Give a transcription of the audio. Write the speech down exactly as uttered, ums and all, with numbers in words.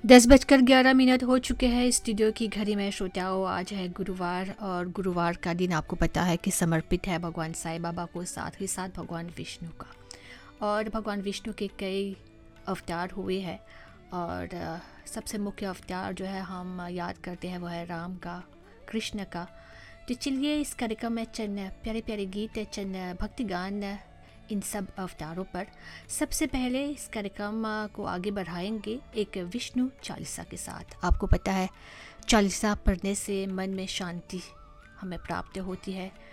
दस बजकर ग्यारह मिनट हो चुके हैं स्टूडियो की घड़ी में। श्रोताओं, आज है गुरुवार और गुरुवार का दिन आपको पता है कि समर्पित है भगवान साईं बाबा को, साथ ही साथ भगवान विष्णु का। और भगवान विष्णु के कई अवतार हुए हैं और अ, सबसे मुख्य अवतार जो है हम याद करते हैं वो है राम का, कृष्ण का। तो चलिए इस कार्यक्रम में चंद प्यारे प्यारे गीत, चंद भक्ति गान इन सब अवतारों पर। सबसे पहले इस कार्यक्रम को आगे बढ़ाएंगे एक विष्णु चालीसा के साथ। आपको पता है चालीसा पढ़ने से मन में शांति हमें प्राप्त होती है,